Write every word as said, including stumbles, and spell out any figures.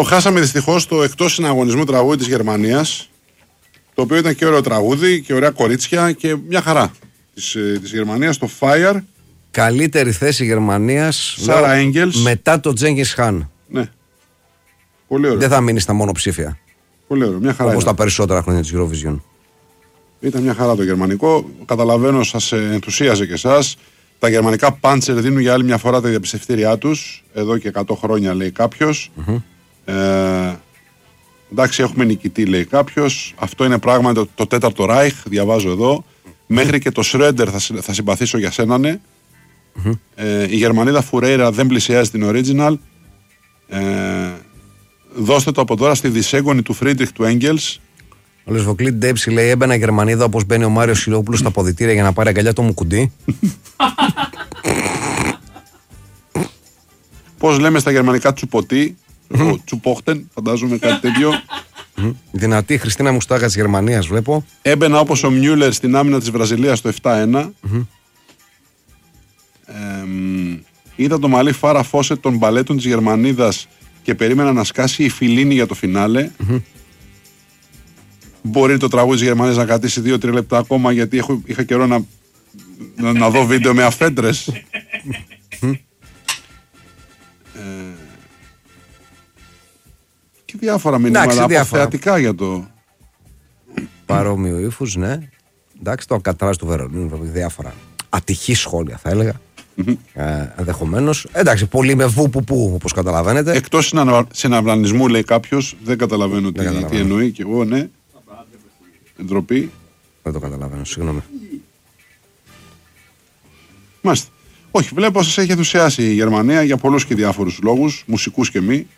Λοιπόν, χάσαμε δυστυχώς το εκτός συναγωνισμού τραγούδι της Γερμανίας, το οποίο ήταν και ωραίο τραγούδι και ωραία κορίτσια και μια χαρά της, της Γερμανίας, το Fire. Καλύτερη θέση Γερμανίας Σάρα Έγγελς μετά το Τζέγκις Χάν. Ναι. Πολύ ωραίο. Δεν θα μείνει στα μονοψήφια. Πολύ ωραίο. Μια χαρά. Όπως τα περισσότερα χρόνια της Eurovision. Ήταν μια χαρά το γερμανικό. Καταλαβαίνω, σας ενθουσίαζε και εσάς. Τα γερμανικά πάντσερ δίνουν για άλλη μια φορά τα διαπιστευτήριά τους. Εδώ και εκατό χρόνια, λέει κάποιος. Mm-hmm. Ε, εντάξει, έχουμε νικητή, λέει κάποιος. Αυτό είναι πράγματι το, το τέταρτο Ράιχ. Διαβάζω εδώ. Mm-hmm. Μέχρι και το Σρέντερ θα, θα συμπαθήσω για σένα, ναι. Mm-hmm. Ε, η Γερμανίδα Φουρέιρα δεν πλησιάζει την original. Ε, δώστε το από τώρα στη δυσέγγονη του Φρίντριχ του Έγγελς. Ο Λεσβοκλή Ντέψη λέει: έμπαινα Γερμανίδα όπως μπαίνει ο Μάριος Σιλόπουλος στα ποδητήρια για να πάρει αγκαλιά το Μουκουντί. Πώς λέμε στα γερμανικά τσουποτί, τσουπόχτεν, φαντάζομαι κάτι τέτοιο. Δυνατή Χριστίνα Μουστάκα της Γερμανίας, βλέπω. Έμπαινα όπως ο Μιούλερ στην άμυνα της Βραζιλίας το επτά ένα. Ε, είδα το μαλλί Φάρα Φόσετ των μπαλέτων της Γερμανίδας και περίμενα να σκάσει η Φιλίνη για το φινάλε. Μπορεί το τραγούδι της Γερμανίας να κρατήσει δύο τρία λεπτά ακόμα, γιατί έχω, είχα καιρό να, να, να δω βίντεο με αφέντρες. ε, και διάφορα μηνύματα αποθεατικά για το... Παρόμοιο ύφους, ναι. Εντάξει, το Αλκατράζ του Βερολίνου, διάφορα ατυχή σχόλια θα έλεγα. Mm-hmm. Ε, ενδεχομένως. Εντάξει, πολύ με βου που που, όπως καταλαβαίνετε. Εκτός συναυλανισμού, λέει κάποιος, δεν καταλαβαίνω δεν τι, καταλαβαίνω. τι εννοεί και εγώ, ναι. Ντροπή. Δεν το καταλαβαίνω, συγγνώμη. Μάλιστα. Όχι, βλέπω σας έχει ενθουσιάσει η Γερμανία για πολλούς και διάφορους λόγους, μουσικούς και μη.